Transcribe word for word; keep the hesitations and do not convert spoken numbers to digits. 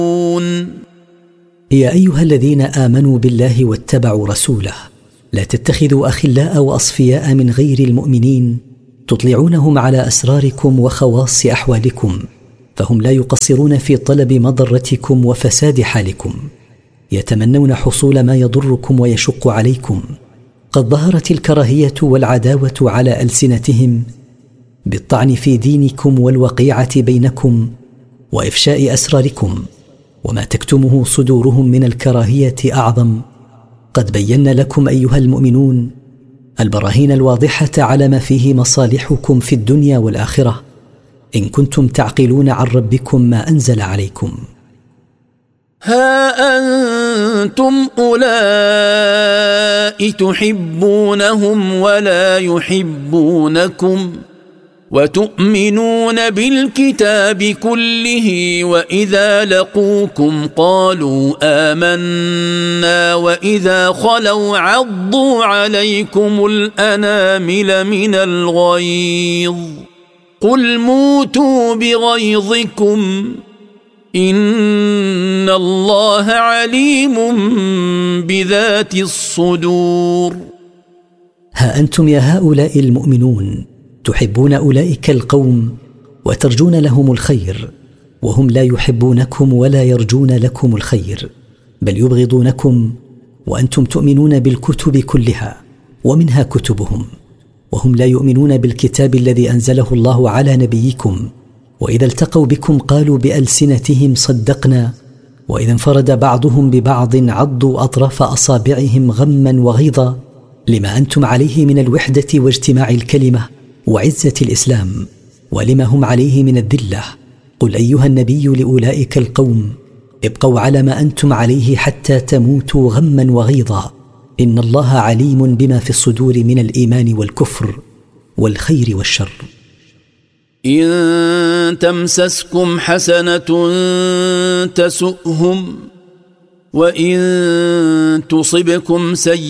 يا أيها الذين آمنوا بالله واتبعوا رسوله لا تتخذوا أخلاء وأصفياء من غير المؤمنين تطلعونهم على أسراركم وخواص أحوالكم، فهم لا يقصرون في طلب مضرتكم وفساد حالكم، يتمنون حصول ما يضركم ويشق عليكم. قد ظهرت الكراهية والعداوة على ألسنتهم بالطعن في دينكم والوقيعة بينكم وإفشاء أسراركم، وما تكتمه صدورهم من الكراهية أعظم. قد بينا لكم أيها المؤمنون البراهين الواضحة على ما فيه مصالحكم في الدنيا والآخرة، إن كنتم تعقلون عن ربكم ما أنزل عليكم. ها أنتم أولئك تحبونهم ولا يحبونكم، وتؤمنون بالكتاب كله، وإذا لقوكم قالوا آمنا، وإذا خلوا عضوا عليكم الأنامل من الغيظ، قل موتوا بغيظكم إن الله عليم بذات الصدور. ها أنتم يا هؤلاء المؤمنون تحبون أولئك القوم وترجون لهم الخير، وهم لا يحبونكم ولا يرجون لكم الخير، بل يبغضونكم، وأنتم تؤمنون بالكتب كلها ومنها كتبهم، وهم لا يؤمنون بالكتاب الذي أنزله الله على نبيكم. وإذا التقوا بكم قالوا بألسنتهم صدقنا، وإذا انفرد بعضهم ببعض عضوا أطراف أصابعهم غما وغيظا لما أنتم عليه من الوحدة واجتماع الكلمة وعزة الإسلام، ولما هم عليه من الذلة. قل أيها النبي لأولئك القوم ابقوا على ما أنتم عليه حتى تموتوا غما وغيظا، إن الله عليم بما في الصدور من الإيمان والكفر والخير والشر. إن تمسسكم حسنة تسؤهم، وإن تصبكم سيئة